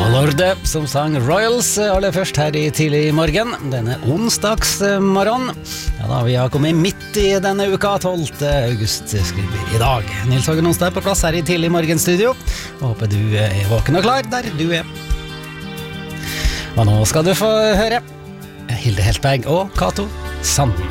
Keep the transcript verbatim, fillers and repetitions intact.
Lorde som sang Royals aller først her i tidlig morgen, denne onsdagsmorgen. Ja, da vi har kommet midt i denne uka, tolvte august skriver i dag. Nils Hågen Onsdag på plass her i tidlig morgenstudio, og håper du er våken og klar der du er. Og nå skal du få høre Hilde Heltberg og Kato Sanden.